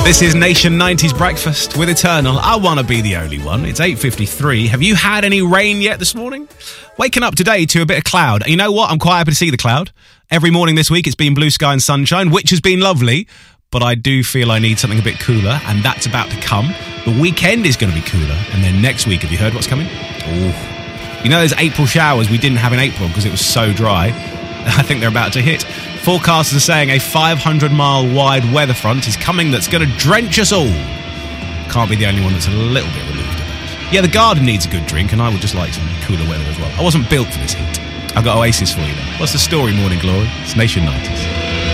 This is Nation 90s Breakfast with Eternal. I want to be the only one. It's 8:53. Have you had any rain yet this morning? Waking up today to a bit of cloud. And you know what? I'm quite happy to see the cloud. Every morning this week it's been blue sky and sunshine, which has been lovely. But I do feel I need something a bit cooler, and that's about to come. The weekend is going to be cooler. And then next week, have you heard what's coming? Oh, you know those April showers we didn't have in April because it was so dry? I think they're about to hit. Forecasters are saying a 500-mile wide weather front is coming that's going to drench us all. Can't be the only one that's a little bit relieved of that. Yeah, the garden needs a good drink, and I would just like some cooler weather as well. I wasn't built for this heat. I've got Oasis for you, though. What's the story, Morning Glory? It's Nation 90s.